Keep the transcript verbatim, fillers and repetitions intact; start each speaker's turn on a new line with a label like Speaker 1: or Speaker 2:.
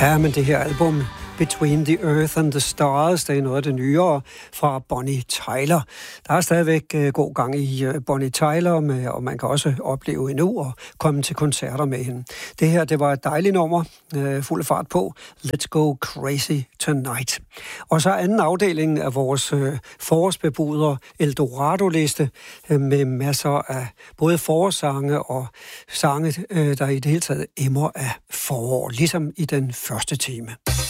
Speaker 1: Ja, men det her album, Between the Earth and the Stars, det er noget af det nyere fra Bonnie Tyler. Der er stadigvæk uh, god gang i uh, Bonnie Tyler, med, og man kan også opleve endnu og komme til koncerter med hende. Det her, det var et dejligt nummer, uh, fuld fart på. Let's Go Crazy Tonight. Og så anden afdeling af vores uh, forårsbebuder Eldorado-liste uh, med masser af både forårssange og sange, uh, der i det hele taget emmer af forår, ligesom i den første time.